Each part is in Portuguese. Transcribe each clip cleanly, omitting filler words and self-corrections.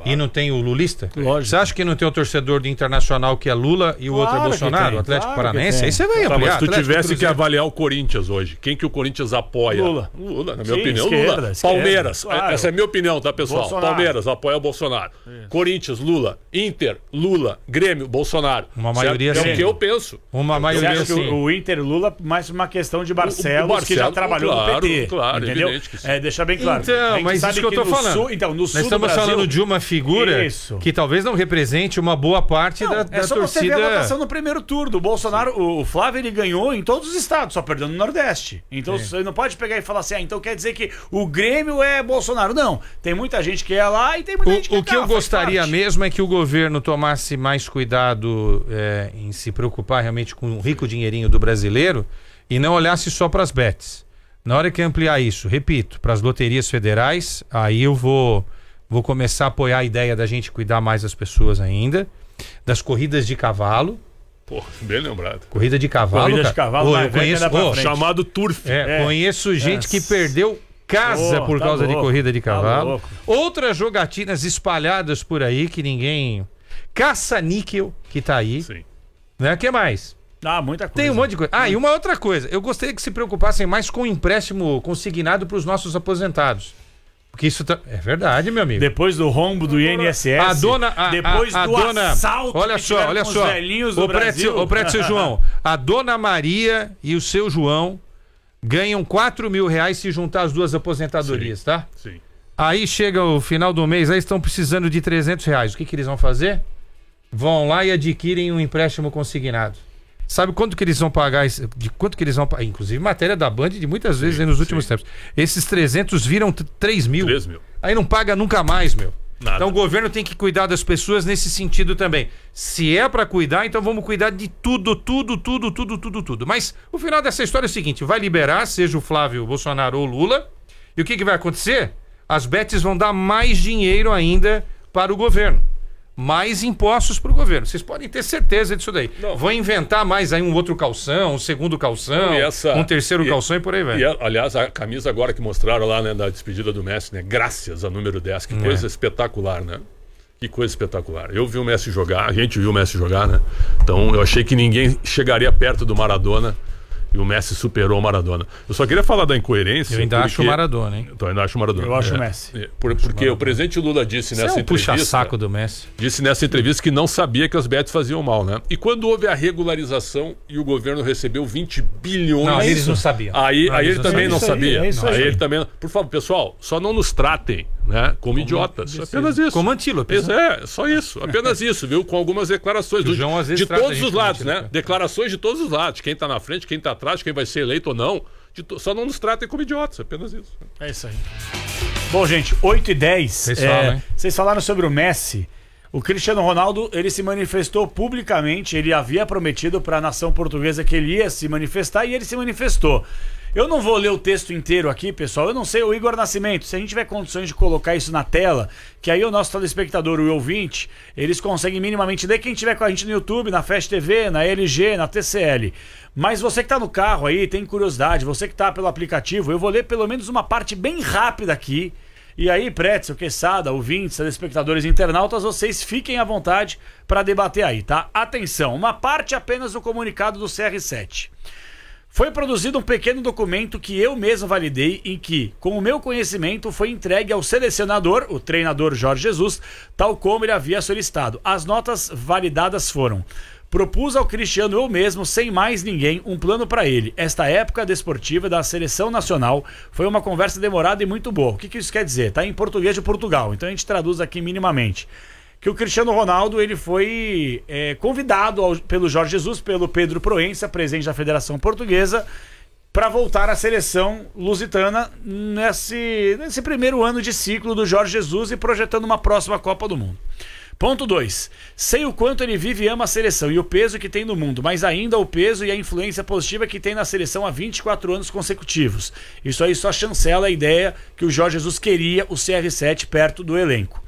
E não tem o lulista? Lógico. Você acha que não tem o torcedor do Internacional que é Lula e o outro é Bolsonaro, o Atlético Paranaense? Aí você vai ampliar. Mas se tu tivesse que avaliar o Corinthians hoje, quem que o Corinthians apoia? Lula, na minha opinião, Lula. Palmeiras, claro. Essa é a minha opinião, tá, pessoal? Bolsonaro. Palmeiras apoia o Bolsonaro. Corinthians, Lula. Inter, Lula. Grêmio, Bolsonaro. Uma maioria certo? sim. É o que eu penso. Uma maioria sim. sim. O Inter Lula, mais uma questão de Barcelos, que já trabalhou no PT. Claro, entendeu? evidente que sim. Deixar bem claro. Então, mas isso que eu tô falando. Então, no sul Nós estamos do Brasil, falando de uma figura que talvez não represente uma boa parte da só torcida. você ver a votação no primeiro turno. O Bolsonaro, o Flávio, ele ganhou em todos os estados, só perdeu no Nordeste. Então você não pode pegar e falar assim, então quer dizer que o Grêmio é Bolsonaro. Não, tem muita gente que é lá e tem muita gente que é O que eu gostaria mesmo é que o governo tomasse mais cuidado em se preocupar realmente com o rico dinheirinho do brasileiro e não olhasse só para as bets. Na hora que ampliar isso, repito, para as loterias federais, aí eu vou começar a apoiar a ideia da gente cuidar mais das pessoas ainda, das corridas de cavalo. Pô, bem lembrado. Corrida de cavalo. Corrida de cavalo, eu conheço, chamado Turf. Conheço gente que perdeu casa por causa de corrida de cavalo. Outras jogatinas espalhadas por aí que ninguém... Caça-níquel, que tá aí. Sim. Né? O que mais? Muita coisa. Tem um monte de coisa. E uma outra coisa. Eu gostaria que se preocupassem mais com o empréstimo consignado para os nossos aposentados. Porque isso é verdade, meu amigo. Depois do rombo do INSS. Depois do assalto olha só. Os velhinhos do Brasil. Ô, seu João. A dona Maria e o seu João ganham R$4.000 se juntar as duas aposentadorias, tá? Sim. Aí chega o final do mês, aí estão precisando de R$300. O que eles vão fazer? Vão lá e adquirem um empréstimo consignado. Sabe quanto que eles vão pagar? De quanto que eles vão pagar? Inclusive matéria da Band de muitas vezes aí nos últimos tempos. Esses 300 viram 3.000. 3.000. Aí não paga nunca mais, meu. Nada. Então o governo tem que cuidar das pessoas nesse sentido também. Se é pra cuidar, então vamos cuidar de tudo. Mas o final dessa história é o seguinte: vai liberar, seja o Flávio Bolsonaro ou Lula, e o que vai acontecer? As bets vão dar mais dinheiro ainda para o governo. Mais impostos para o governo. Vocês podem ter certeza disso daí. Vão inventar mais aí um outro calção, um segundo calção, um terceiro calção e por aí vai. Aliás, a camisa agora que mostraram lá, né, da despedida do Messi, né? Graças a número 10. Que coisa espetacular, né? Que coisa espetacular. Eu vi o Messi jogar, a gente viu o Messi jogar, né? Então eu achei que ninguém chegaria perto do Maradona. E o Messi superou o Maradona. Eu só queria falar da incoerência. Eu ainda acho o Maradona, hein? Então, ainda acho o Maradona. Eu acho o Messi. Porque o presidente Lula disse nessa entrevista... puxa-saco do Messi. Disse nessa entrevista que não sabia que as bets faziam mal, né? E quando houve a regularização e o governo recebeu 20 bilhões... Não, eles não sabiam. Aí ele também não sabia. Aí ele também... Por favor, pessoal, só não nos tratem, né, como idiotas. Apenas isso. Como antílopes. Só isso. Apenas isso, viu? Com algumas declarações. De todos os lados, né? Declarações de todos os lados. Quem tá na frente, quem tá atrás, quem vai ser eleito ou não. Só não nos tratem como idiotas. Apenas isso. É isso aí. Bom, gente, 8h10. Vocês falaram sobre o Messi. O Cristiano Ronaldo, ele se manifestou publicamente. Ele havia prometido para a nação portuguesa que ele ia se manifestar e ele se manifestou. Eu não vou ler o texto inteiro aqui, pessoal. Eu não sei, o Igor Nascimento, se a gente tiver condições de colocar isso na tela, que aí o nosso telespectador, o ouvinte, eles conseguem minimamente ler. Quem tiver com a gente no YouTube, na Fast TV, na LG, na TCL. Mas você que tá no carro aí, tem curiosidade, você que tá pelo aplicativo, eu vou ler pelo menos uma parte bem rápida aqui. E aí, Pretzel, Quesada, ouvintes, telespectadores, internautas, vocês fiquem à vontade para debater aí, tá? Atenção, uma parte apenas do comunicado do CR7. Foi produzido um pequeno documento que eu mesmo validei em que, com o meu conhecimento, foi entregue ao selecionador, o treinador Jorge Jesus, tal como ele havia solicitado. As notas validadas foram: propus ao Cristiano eu mesmo, sem mais ninguém, um plano para ele. Esta época desportiva da seleção nacional foi uma conversa demorada e muito boa. O que isso quer dizer? Está em português de Portugal, então a gente traduz aqui minimamente. Que o Cristiano Ronaldo ele foi convidado pelo Jorge Jesus, pelo Pedro Proença, presidente da Federação Portuguesa, para voltar à seleção lusitana nesse primeiro ano de ciclo do Jorge Jesus e projetando uma próxima Copa do Mundo. Ponto 2. Sei o quanto ele vive e ama a seleção e o peso que tem no mundo, mas ainda o peso e a influência positiva que tem na seleção há 24 anos consecutivos. Isso aí só chancela a ideia que o Jorge Jesus queria o CR7 perto do elenco.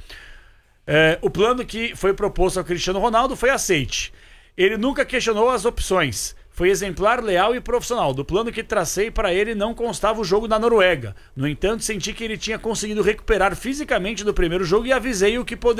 O plano que foi proposto ao Cristiano Ronaldo foi aceite. Ele nunca questionou as opções. Foi exemplar, leal e profissional. Do plano que tracei para ele não constava o jogo na Noruega. No entanto, senti que ele tinha conseguido recuperar fisicamente do primeiro jogo e avisei o que poderia